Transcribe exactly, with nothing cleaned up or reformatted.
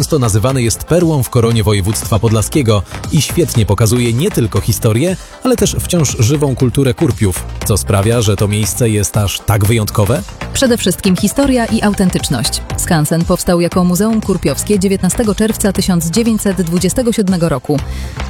często nazywany jest perłą w koronie województwa podlaskiego i świetnie pokazuje nie tylko historię, ale też wciąż żywą kulturę Kurpiów, co sprawia, że to miejsce jest aż tak wyjątkowe? Przede wszystkim historia i autentyczność. Skansen powstał jako Muzeum Kurpiowskie dziewiętnastego czerwca tysiąc dziewięćset dwudziestego siódmego roku.